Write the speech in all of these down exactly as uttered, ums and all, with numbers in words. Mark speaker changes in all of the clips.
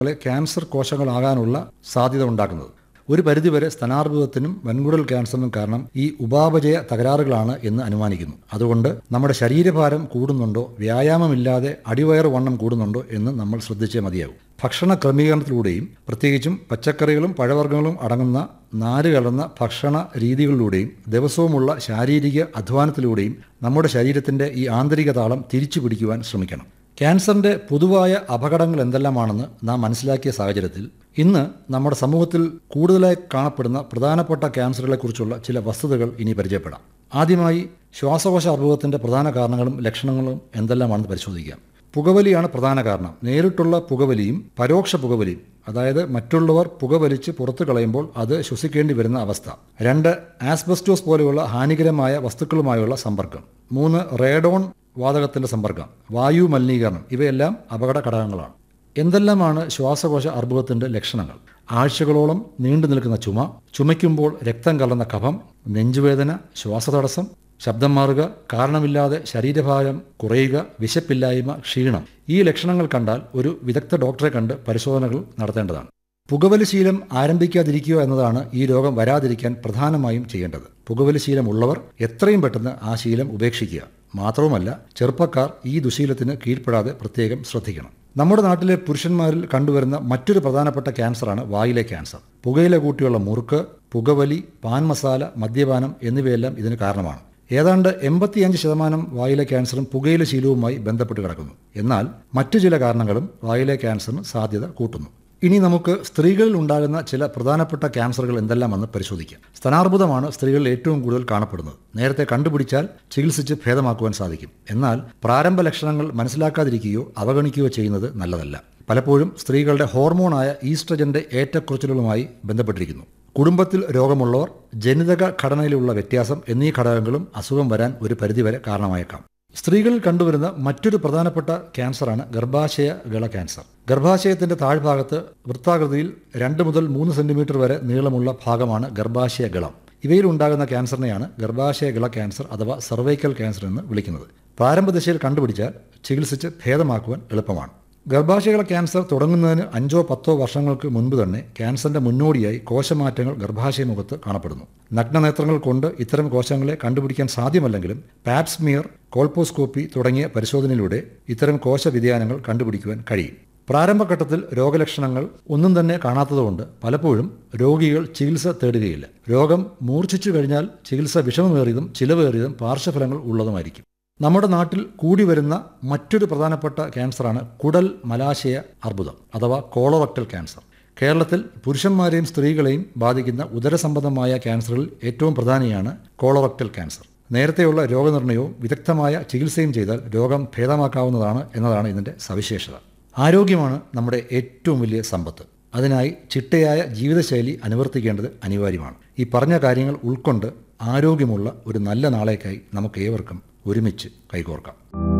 Speaker 1: Cancer കോശങ്ങളാകാനുള്ള സാധ്യത ഉണ്ടാക്കുന്നത്. ഒരു പരിധിവരെ സ്തനാർബുദത്തിനും വൻകുടൽ ക്യാൻസറിനും കാരണം ഈ ഉപാപചയ തകരാറുകളാണ് എന്ന് അനുമാനിക്കുന്നു. അതുകൊണ്ട് നമ്മുടെ ശരീരഭാരം കൂടുന്നുണ്ടോ, വ്യായാമമില്ലാതെ അടിവയറ് വണ്ണം കൂടുന്നുണ്ടോ എന്ന് നമ്മൾ ശ്രദ്ധിച്ചേ മതിയാകും. ഭക്ഷണ ക്രമീകരണത്തിലൂടെയും പ്രത്യേകിച്ചും പച്ചക്കറികളും പഴവർഗ്ഗങ്ങളും അടങ്ങുന്ന നാര് കലർന്ന ഭക്ഷണ രീതികളിലൂടെയും ദിവസവുമുള്ള ശാരീരിക അധ്വാനത്തിലൂടെയും നമ്മുടെ ശരീരത്തിന്റെ ഈ ആന്തരിക താളം തിരിച്ചു പിടിക്കുവാൻ ശ്രമിക്കണം. ക്യാൻസറിന്റെ പൊതുവായ അപകടങ്ങൾ എന്തെല്ലാമാണെന്ന് നാം മനസ്സിലാക്കിയ സാഹചര്യത്തിൽ ഇന്ന് നമ്മുടെ സമൂഹത്തിൽ കൂടുതലായി കാണപ്പെടുന്ന പ്രധാനപ്പെട്ട ക്യാൻസറുകളെക്കുറിച്ചുള്ള ചില വസ്തുതകൾ ഇനി പരിചയപ്പെടാം. ആദ്യമായി ശ്വാസകോശ അർബുദത്തിന്റെ പ്രധാന കാരണങ്ങളും ലക്ഷണങ്ങളും എന്തെല്ലാമാണെന്ന് പരിശോധിക്കാം. പുകവലിയാണ് പ്രധാന കാരണം. നേരിട്ടുള്ള പുകവലിയും പരോക്ഷ പുകവലിയും, അതായത് മറ്റുള്ളവർ പുകവലിച്ച് പുറത്തു കളയുമ്പോൾ അത് ശ്വസിക്കേണ്ടി വരുന്ന അവസ്ഥ. രണ്ട്, ആസ്ബസ്റ്റോസ് പോലെയുള്ള ഹാനികരമായ വസ്തുക്കളുമായുള്ള സമ്പർക്കം. മൂന്ന്, റേഡോൺ വാതകത്തിന്റെ സമ്പർക്കം, വായു മലിനീകരണം. ഇവയെല്ലാം അപകട ഘടകങ്ങളാണ്. എന്തെല്ലാമാണ് ശ്വാസകോശ അർബുദത്തിന്റെ ലക്ഷണങ്ങൾ? ആഴ്ചകളോളം നീണ്ടു നിൽക്കുന്ന ചുമ, ചുമയ്ക്കുമ്പോൾ രക്തം കലർന്ന കഫം, നെഞ്ചുവേദന, ശ്വാസതടസ്സം, ശബ്ദം മാറുക, കാരണമില്ലാതെ ശരീരഭാരം കുറയുക, വിശപ്പില്ലായ്മ, ക്ഷീണം. ഈ ലക്ഷണങ്ങൾ കണ്ടാൽ ഒരു വിദഗ്ധ ഡോക്ടറെ കണ്ട് പരിശോധനകൾ നടത്തേണ്ടതാണ്. പുകവലി ശീലം ആരംഭിക്കാതിരിക്കുക എന്നതാണ് ഈ രോഗം വരാതിരിക്കാൻ പ്രധാനമായും ചെയ്യേണ്ടത്. പുകവലി ശീലമുള്ളവർ എത്രയും പെട്ടെന്ന് ആ ശീലം ഉപേക്ഷിക്കുക. മാത്രവുമല്ല, ചെറുപ്പക്കാർ ഈ ദുശീലത്തിന് കീഴ്പ്പെടാതെ പ്രത്യേകം ശ്രദ്ധിക്കണം. നമ്മുടെ നാട്ടിലെ പുരുഷന്മാരിൽ കണ്ടുവരുന്ന മറ്റൊരു പ്രധാനപ്പെട്ട ക്യാൻസറാണ് വായിലെ ക്യാൻസർ. പുകയില കൂട്ടിയുള്ള മുറുക്ക്, പുകവലി, പാൻ മസാല, മദ്യപാനം എന്നിവയെല്ലാം ഇതിന് കാരണമാണ്. ഏതാണ്ട് എൺപത്തിയഞ്ച് ശതമാനം വായിലെ ക്യാൻസറും പുകയില ശീലവുമായി ബന്ധപ്പെട്ട് കിടക്കുന്നു. എന്നാൽ മറ്റു ചില കാരണങ്ങളും വായിലെ ക്യാൻസറിന് സാധ്യത കൂട്ടുന്നു. ഇനി നമുക്ക് സ്ത്രീകളിൽ ഉണ്ടാകുന്ന ചില പ്രധാനപ്പെട്ട ക്യാൻസറുകൾ എന്തെല്ലാമെന്ന് പരിശോധിക്കാം. സ്തനാർബുദമാണ് സ്ത്രീകളിൽ ഏറ്റവും കൂടുതൽ കാണപ്പെടുന്നത്. നേരത്തെ കണ്ടുപിടിച്ചാൽ ചികിത്സിച്ച് ഭേദമാക്കുവാൻ സാധിക്കും. എന്നാൽ പ്രാരംഭ ലക്ഷണങ്ങൾ മനസ്സിലാക്കാതിരിക്കുകയോ അവഗണിക്കുകയോ ചെയ്യുന്നത് നല്ലതല്ല. പലപ്പോഴും സ്ത്രീകളുടെ ഹോർമോണായ ഈസ്ട്രജന്റെ ഏറ്റക്കുറച്ചിലുകളുമായി ബന്ധപ്പെട്ടിരിക്കുന്നു. കുടുംബത്തിൽ രോഗമുള്ളവർ, ജനിതക ഘടനയിലുള്ള വ്യത്യാസം എന്നീ ഘടകങ്ങളും അസുഖം വരാൻ ഒരു പരിധിവരെ കാരണമായേക്കാം. സ്ത്രീകളിൽ കണ്ടുവരുന്ന മറ്റൊരു പ്രധാനപ്പെട്ട ക്യാൻസറാണ് ഗർഭാശയ ഗള ക്യാൻസർ. ഗർഭാശയത്തിന്റെ താഴ്ഭാഗത്ത് വൃത്താകൃതിയിൽ രണ്ട് മുതൽ മൂന്ന് സെന്റിമീറ്റർ വരെ നീളമുള്ള ഭാഗമാണ് ഗർഭാശയ ഗളം. ഇവയിൽ ഉണ്ടാകുന്ന ക്യാൻസറിനെയാണ് ഗർഭാശയ ഗള ക്യാൻസർ അഥവാ സർവൈക്കൽ ക്യാൻസർ എന്ന് വിളിക്കുന്നത്. പ്രാരംഭദശയിൽ കണ്ടുപിടിച്ചാൽ ചികിത്സിച്ച് ഭേദമാക്കുവാൻ എളുപ്പമാണ്. ഗർഭാശയഗള ക്യാൻസർ തുടങ്ങുന്നതിന് അഞ്ചോ പത്തോ വർഷങ്ങൾക്ക് മുൻപ് തന്നെ ക്യാൻസറിന്റെ മുന്നോടിയായി കോശമാറ്റങ്ങൾ ഗർഭാശയമുഖത്ത് കാണപ്പെടുന്നു. നഗ്നനേത്രങ്ങൾ കൊണ്ട് ഇത്തരം കോശങ്ങളെ കണ്ടുപിടിക്കാൻ സാധ്യമല്ലെങ്കിലും പാപ്സ്മിയർ, കോൾപോസ്കോപ്പി തുടങ്ങിയ പരിശോധനയിലൂടെ ഇത്തരം കോശ വ്യതിയാനങ്ങൾ കണ്ടുപിടിക്കുവാൻ കഴിയും. പ്രാരംഭഘട്ടത്തിൽ രോഗലക്ഷണങ്ങൾ ഒന്നും തന്നെ കാണാത്തതുകൊണ്ട് പലപ്പോഴും രോഗികൾ ചികിത്സ തേടുകയില്ല. രോഗം മൂർച്ഛിച്ചു കഴിഞ്ഞാൽ ചികിത്സ വിഷമമേറിയതും ചിലവേറിയതും പാർശ്വഫലങ്ങൾ ഉള്ളതുമായിരിക്കും. നമ്മുടെ നാട്ടിൽ കൂടി വരുന്ന മറ്റൊരു പ്രധാനപ്പെട്ട ക്യാൻസറാണ് കുടൽ മലാശയ അർബുദം അഥവാ കോളറക്ടൽ ക്യാൻസർ. കേരളത്തിൽ പുരുഷന്മാരെയും സ്ത്രീകളെയും ബാധിക്കുന്ന ഉദരസംബന്ധമായ ക്യാൻസറുകളിൽ ഏറ്റവും പ്രധാനിയാണ് കോളറക്ടൽ ക്യാൻസർ. നേരത്തെയുള്ള രോഗനിർണയവും വിദഗ്ധമായ ചികിത്സയും ചെയ്താൽ രോഗം ഭേദമാക്കാവുന്നതാണ് എന്നതാണ് ഇതിന്റെ സവിശേഷത. ആരോഗ്യമാണ് നമ്മുടെ ഏറ്റവും വലിയ സമ്പത്ത്. അതിനായി ചിട്ടയായ ജീവിതശൈലി അനുവർത്തിക്കേണ്ടത് അനിവാര്യമാണ്. ഈ പറഞ്ഞ കാര്യങ്ങൾ ഉൾക്കൊണ്ട് ആരോഗ്യമുള്ള ഒരു നല്ല നാളേക്കായി നമുക്ക് ഏവർക്കും ഒരുമിച്ച് കൈകോർക്കാം.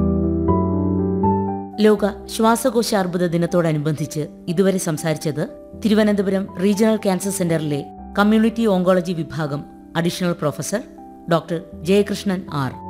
Speaker 2: ലോക ശ്വാസകോശ അർബുദ ദിനത്തോടനുബന്ധിച്ച് ഇതുവരെ സംസാരിച്ചത് തിരുവനന്തപുരം റീജിയണൽ ക്യാൻസർ സെന്ററിലെ കമ്മ്യൂണിറ്റി ഓങ്കോളജി വിഭാഗം additional professor doctor Jayakrishnan R.